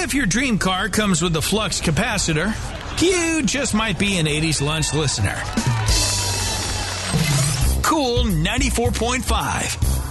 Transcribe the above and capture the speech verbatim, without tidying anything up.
If your dream car comes with a flux capacitor, you just might be an eighties lunch listener. Cool ninety-four point five.